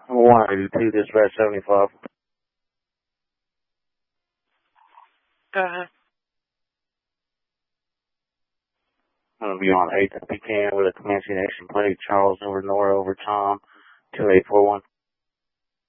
182, dispatch 75. Go ahead. I'm going to be on 8th if you can with a Comanche Nation plate, Charles over Nora over Tom, 2841.